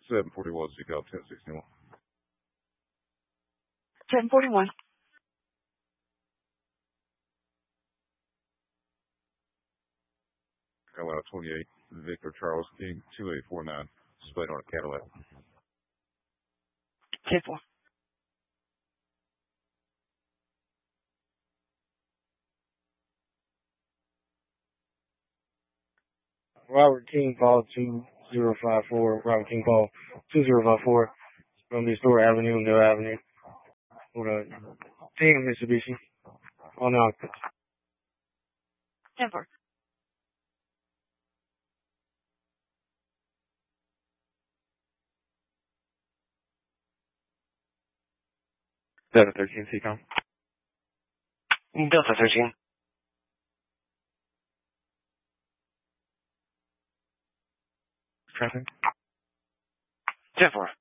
741, seek out 1061. 1041. Carolina 28, Victor Charles King 2849, displayed on a Cadillac. 10-4. Robert King call 2054. Robert King call 2054. From the Store Avenue, Mill Avenue. Hold on. Team Mitsubishi. Oh no. 10-4. Delta 13, CCOM. Delta 13. Traffic. 10-4.